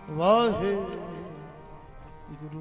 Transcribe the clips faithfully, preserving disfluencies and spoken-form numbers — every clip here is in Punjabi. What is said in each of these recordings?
ਵਾਹਿਗੁਰੂ।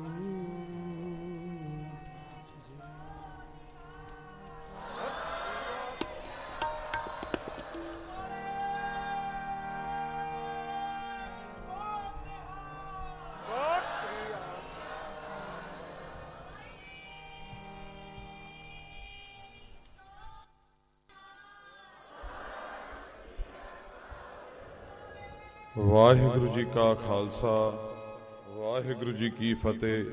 ਵਾਹਿਗੁਰੂ ਜੀ ਕਾ ਖਾਲਸਾ, ਵਾਹਿਗੁਰੂ ਜੀ ਕੀ ਫਤਿਹ।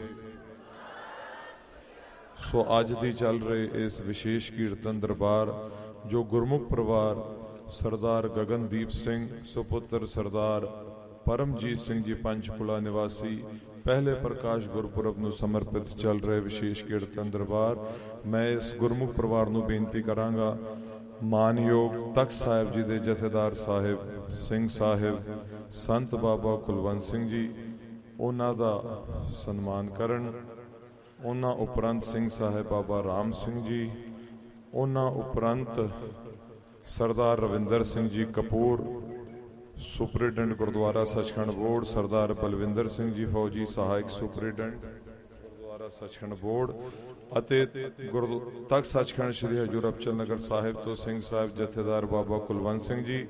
ਸੋ ਅੱਜ ਦੀ ਚੱਲ ਰਹੇ ਇਸ ਵਿਸ਼ੇਸ਼ ਕੀਰਤਨ ਦਰਬਾਰ ਜੋ ਗੁਰਮੁਖ ਪਰਿਵਾਰ ਸਰਦਾਰ ਗਗਨਦੀਪ ਸਿੰਘ ਸੁਪੁੱਤਰ ਸਰਦਾਰ ਪਰਮਜੀਤ ਸਿੰਘ ਜੀ ਪੰਚਕੂਲਾ ਨਿਵਾਸੀ ਪਹਿਲੇ ਪ੍ਰਕਾਸ਼ ਗੁਰਪੁਰਬ ਨੂੰ ਸਮਰਪਿਤ ਚੱਲ ਰਹੇ ਵਿਸ਼ੇਸ਼ ਕੀਰਤਨ ਦਰਬਾਰ, ਮੈਂ ਇਸ ਗੁਰਮੁਖ ਪਰਿਵਾਰ ਨੂੰ ਬੇਨਤੀ ਕਰਾਂਗਾ, ਮਾਨਯੋਗ ਤਖਤ ਸਾਹਿਬ ਜੀ ਦੇ ਜਥੇਦਾਰ ਸਾਹਿਬ ਸਿੰਘ ਸਾਹਿਬ ਸੰਤ ਬਾਬਾ ਕੁਲਵੰਤ ਸਿੰਘ ਜੀ, ਉਹਨਾਂ ਦਾ ਸਨਮਾਨ ਕਰਨ। ਉਹਨਾਂ ਉਪਰੰਤ ਸਿੰਘ ਸਾਹਿਬ ਬਾਬਾ ਰਾਮ ਸਿੰਘ ਜੀ, ਉਹਨਾਂ ਉਪਰੰਤ ਸਰਦਾਰ ਰਵਿੰਦਰ ਸਿੰਘ ਜੀ ਕਪੂਰ ਸੁਪਰਿਟੈਂਡੈਂਟ ਗੁਰਦੁਆਰਾ ਸੱਚਖੰਡ ਬੋਰਡ, ਸਰਦਾਰ ਬਲਵਿੰਦਰ ਸਿੰਘ ਜੀ ਫੌਜੀ ਸਹਾਇਕ ਸੁਪਰਿਟੈਂਡੈਂਟ ਗੁਰਦੁਆਰਾ ਸੱਚਖੰਡ ਬੋਰਡ ਅਤੇ ਗੁਰੂ ਤਖਤ ਸੱਚਖੰਡ ਸ੍ਰੀ ਹਜ਼ੂਰ ਅਬਚਲ ਨਗਰ ਸਾਹਿਬ ਤੋਂ ਸਿੰਘ ਸਾਹਿਬ ਜਥੇਦਾਰ ਬਾਬਾ ਕੁਲਵੰਤ ਸਿੰਘ ਜੀ,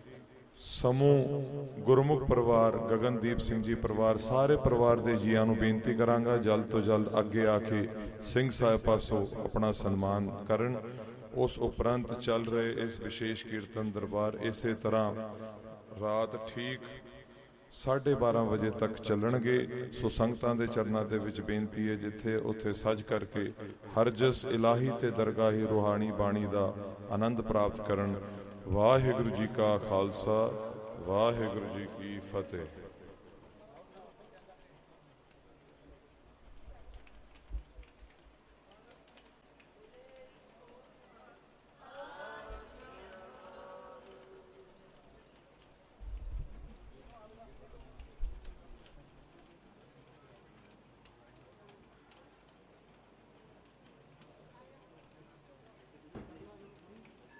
ਸਮੂਹ ਗੁਰਮੁਖ ਪਰਿਵਾਰ ਗਗਨਦੀਪ ਸਿੰਘ ਜੀ ਪਰਿਵਾਰ, ਸਾਰੇ ਪਰਿਵਾਰ ਦੇ ਜੀਆਂ ਨੂੰ ਬੇਨਤੀ ਕਰਾਂਗਾ ਜਲਦ ਤੋਂ ਜਲਦ ਅੱਗੇ ਆ ਕੇ ਸਿੰਘ ਸਾਹਿਬ ਪਾਸੋਂ ਆਪਣਾ ਸਨਮਾਨ ਕਰਨ। ਉਸ ਉਪਰੰਤ ਚੱਲ ਰਹੇ ਇਸ ਵਿਸ਼ੇਸ਼ ਕੀਰਤਨ ਦਰਬਾਰ ਇਸੇ ਤਰ੍ਹਾਂ ਰਾਤ ਠੀਕ ਸਾਢੇ ਬਾਰਾਂ ਵਜੇ ਤੱਕ ਚੱਲਣਗੇ। ਸੋ ਸੰਗਤਾਂ ਦੇ ਚਰਨਾਂ ਦੇ ਵਿੱਚ ਬੇਨਤੀ ਹੈ, ਜਿੱਥੇ ਉੱਥੇ ਸੱਜ ਕਰਕੇ ਹਰਜਸ ਇਲਾਹੀ ਤੇ ਦਰਗਾਹੀ ਰੂਹਾਨੀ ਬਾਣੀ ਦਾ ਆਨੰਦ ਪ੍ਰਾਪਤ ਕਰਨ। ਵਾਹਿਗੁਰੂ ਜੀ ਕਾ ਖਾਲਸਾ, ਵਾਹਿਗੁਰੂ ਜੀ ਕੀ ਫਤਿਹ।